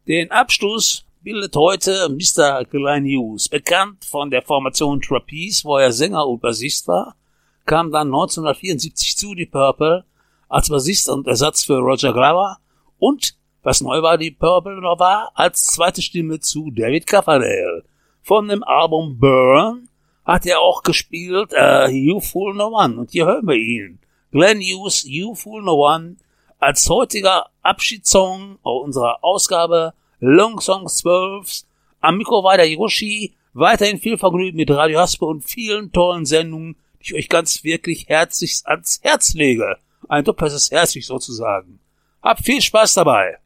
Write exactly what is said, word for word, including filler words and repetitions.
Den Abschluss bildet heute Mister Glenn Hughes, bekannt von der Formation Trapeze, wo er Sänger und Bassist war, kam dann neunzehnhundertvierundsiebzig zu die Purple als Bassist und Ersatz für Roger Glover und, was neu war, die Purple noch war, als zweite Stimme zu David Coverdale. Von dem Album Burn hat er auch gespielt uh, You Fool No One und hier hören wir ihn. Glenn Hughes, You Fool No One, als heutiger Abschiedssong unserer Ausgabe Long Songs zwölf. Am Mikro war der Yoshi. Weiterhin viel Vergnügen mit Radio Haspe und vielen tollen Sendungen, die ich euch ganz wirklich herzlich ans Herz lege. Ein doppeltes herzlich sozusagen. Habt viel Spaß dabei.